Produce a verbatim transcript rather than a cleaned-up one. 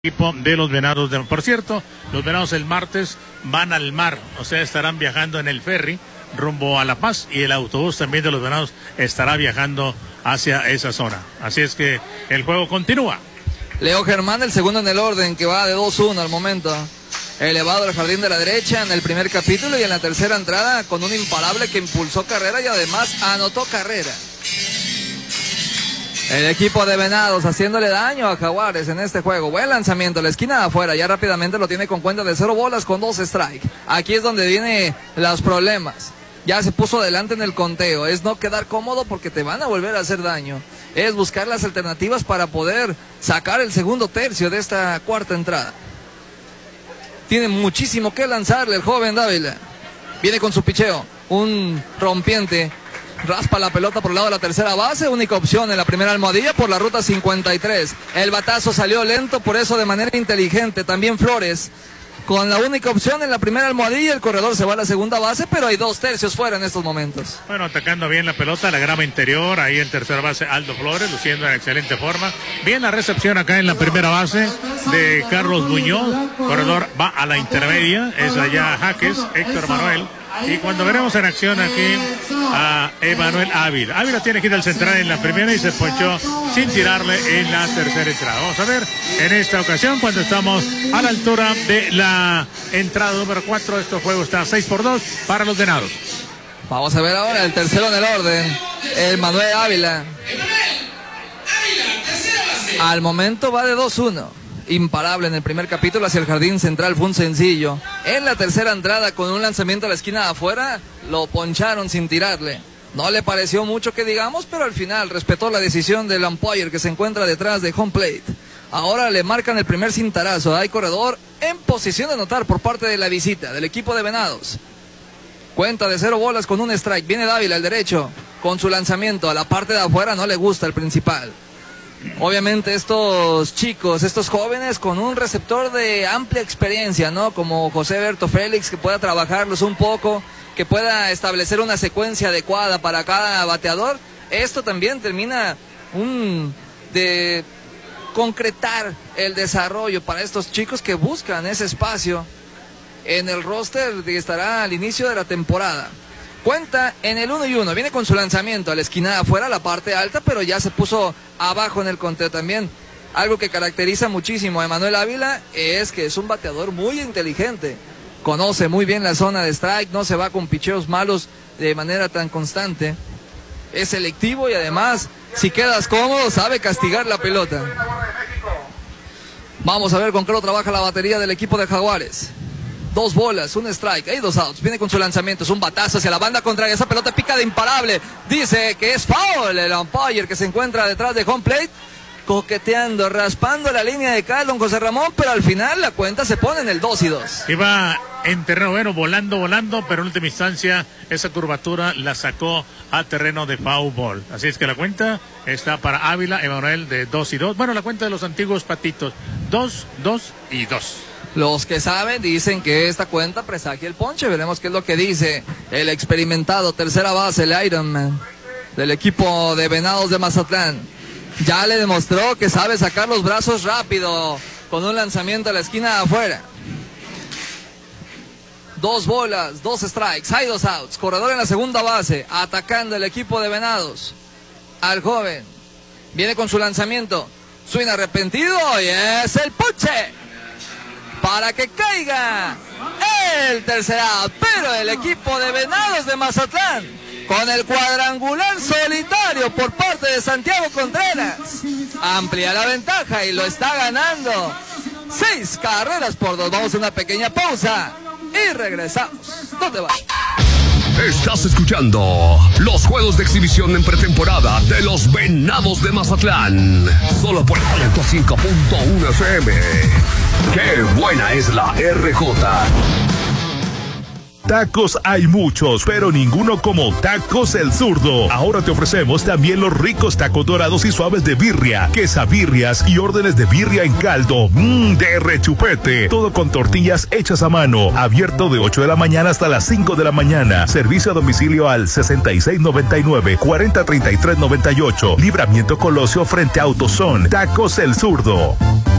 Equipo de los Venados de... Por cierto, los Venados el martes van al mar, o sea, estarán viajando en el ferry rumbo a La Paz, y el autobús también de los Venados estará viajando hacia esa zona. Así es que el juego continúa. Leo Germán, el segundo en el orden, que va de dos uno al momento. Elevado al jardín de la derecha en el primer capítulo, y en la tercera entrada con un imparable que impulsó carrera y además anotó carrera. El equipo de Venados haciéndole daño a Jaguares en este juego. Buen lanzamiento, la esquina de afuera, ya rápidamente lo tiene con cuenta de cero bolas con dos strikes. Aquí es donde vienen los problemas. Ya se puso adelante en el conteo. Es no quedar cómodo porque te van a volver a hacer daño. Es buscar las alternativas para poder sacar el segundo tercio de esta cuarta entrada. Tiene muchísimo que lanzarle el joven Dávila. Viene con su picheo, un rompiente. Raspa la pelota por el lado de la tercera base, única opción en la primera almohadilla por la ruta cincuenta y tres. El batazo salió lento, por eso de manera inteligente. También Flores, con la única opción en la primera almohadilla, el corredor se va a la segunda base, pero hay dos tercios fuera en estos momentos. Bueno, atacando bien la pelota, la grama interior, ahí en tercera base Aldo Flores, luciendo en excelente forma. Bien la recepción acá en la primera base de Carlos Muñoz, corredor va a la intermedia, es allá Jaques, Héctor Manuel. Y cuando veremos en acción aquí a Emanuel Ávila. Ávila tiene que ir al central en la primera y se ponchó sin tirarle en la tercera entrada. Vamos a ver en esta ocasión cuando estamos a la altura de la entrada número cuatro. Este juego está seis por dos para los Venados. Vamos a ver ahora el tercero en el orden. Emanuel Ávila. Al momento va de dos uno. Imparable en el primer capítulo hacia el jardín central, fue un sencillo. En la tercera entrada, con un lanzamiento a la esquina de afuera, lo poncharon sin tirarle. No le pareció mucho que digamos, pero al final respetó la decisión del umpire que se encuentra detrás de home plate. Ahora le marcan el primer cintarazo. Hay corredor en posición de anotar por parte de la visita del equipo de Venados. Cuenta de cero bolas con un strike. Viene Dávila, el derecho, con su lanzamiento. A la parte de afuera no le gusta el principal. Obviamente estos chicos, estos jóvenes con un receptor de amplia experiencia, ¿no? Como José Berto Félix, que pueda trabajarlos un poco, que pueda establecer una secuencia adecuada para cada bateador. Esto también termina un, de concretar el desarrollo para estos chicos que buscan ese espacio en el roster que estará al inicio de la temporada. Cuenta en el uno y uno, viene con su lanzamiento a la esquina de afuera, la parte alta, pero ya se puso abajo en el conteo también. Algo que caracteriza muchísimo a Emanuel Ávila es que es un bateador muy inteligente. Conoce muy bien la zona de strike, no se va con picheos malos de manera tan constante. Es selectivo y además, si quedas cómodo, sabe castigar la pelota. Vamos a ver con qué lo trabaja la batería del equipo de Jaguares. Dos bolas, un strike, hay dos outs. Viene con su lanzamiento, es un batazo hacia la banda contraria. Esa pelota pica de imparable. Dice que es foul el umpire que se encuentra detrás de home plate. Coqueteando, raspando la línea de cal, don José Ramón, pero al final la cuenta se pone en el dos y dos. Iba en terreno bueno, volando, volando, pero en última instancia esa curvatura la sacó a terreno de foul ball. Así es que la cuenta está para Ávila, Emanuel, de dos y dos. Bueno, la cuenta de los antiguos patitos, dos, dos y dos. Los que saben dicen que esta cuenta presagia el ponche. Veremos qué es lo que dice el experimentado tercera base, el Ironman del equipo de Venados de Mazatlán. Ya le demostró que sabe sacar los brazos rápido con un lanzamiento a la esquina de afuera. Dos bolas, dos strikes, hay dos outs. Corredor en la segunda base, atacando el equipo de Venados. Al joven, viene con su lanzamiento, swing arrepentido y es el ponche para que caiga el tercer out. Pero el equipo de Venados de Mazatlán, con el cuadrangular solitario por parte de Santiago Contreras, amplia la ventaja y lo está ganando. Seis carreras por dos. Vamos a una pequeña pausa y regresamos. ¿Dónde va? Estás escuchando los juegos de exhibición en pretemporada de los Venados de Mazatlán. Solo por ciento cinco punto uno F M. ¡Qué buena es la R J! Tacos hay muchos, pero ninguno como Tacos El Zurdo. Ahora te ofrecemos también los ricos tacos dorados y suaves de birria, quesabirrias y órdenes de birria en caldo. Mmm, de rechupete. Todo con tortillas hechas a mano. Abierto de ocho de la mañana hasta las cinco de la mañana. Servicio a domicilio al sesenta y seis noventa y nueve, cuarenta treinta y tres noventa y ocho. Libramiento Colosio frente a AutoZone. Tacos El Zurdo.